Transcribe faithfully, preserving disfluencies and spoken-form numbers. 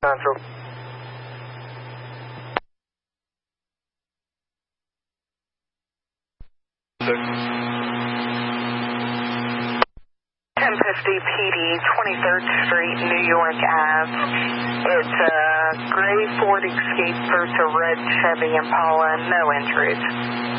Central. ten fifty P D, twenty-third Street, New York Ave. It's a gray Ford Escape versus a red Chevy Impala, no injuries.